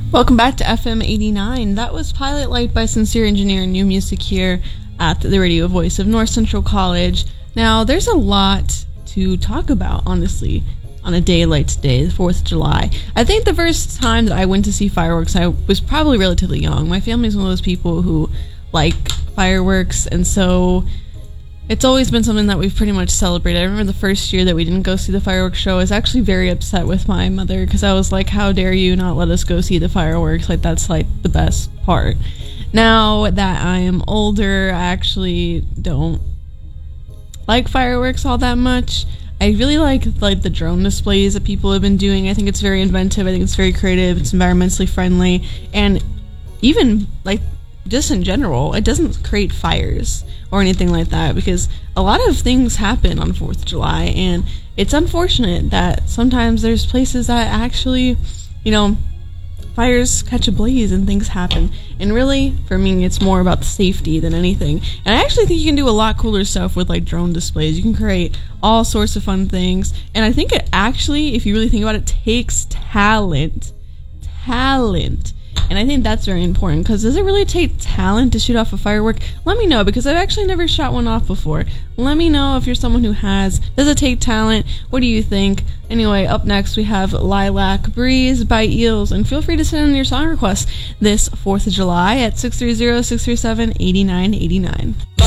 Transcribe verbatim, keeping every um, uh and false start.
Welcome back to F M eighty-nine. That was Pilot Light by Sincere Engineer, new music here at the radio voice of North Central College. Now, there's a lot to talk about, honestly, on a day like today, the fourth of July. I think the first time that I went to see fireworks, I was probably relatively young. My family's one of those people who like fireworks, and so it's always been something that we've pretty much celebrated. I remember the first year that we didn't go see the fireworks show, I was actually very upset with my mother because I was like, how dare you not let us go see the fireworks? Like, that's like the best part. Now that I am older, I actually don't like fireworks all that much. I really like like the drone displays that people have been doing. I think it's very inventive. I think it's very creative. It's environmentally friendly. And even like just in general, it doesn't create fires or anything like that, because a lot of things happen on fourth of July, and it's unfortunate that sometimes there's places that actually, you know, fires catch ablaze and things happen. And really, for me, it's more about the safety than anything. And I actually think you can do a lot cooler stuff with like drone displays. You can create all sorts of fun things, and I think it actually, if you really think about it, takes talent talent And I think that's very important, because does it really take talent to shoot off a firework? Let me know, because I've actually never shot one off before. Let me know if you're someone who has. Does it take talent? What do you think? Anyway, up next we have Lilac Breeze by Eels, and feel free to send in your song requests this fourth of July at six three zero, six three seven, eight nine eight nine.